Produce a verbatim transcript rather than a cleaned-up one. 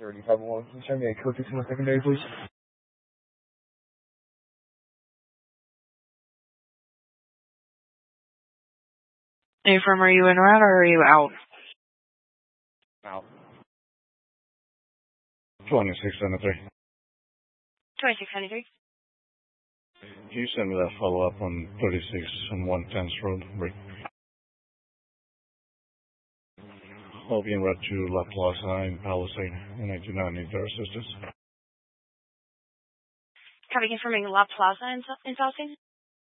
thirty-five one. Can you send me a code six one secondary, please? Hey, firm, are you in route or are you out? Out. twenty-six seventy-three. twenty-six seventy-three. Can you send me that follow-up on thirty-six and one tenth Road? Break. I'll be en route to La Plaza in Palisade, and I do not need their assistance. Copy confirming La Plaza in, in Palisade?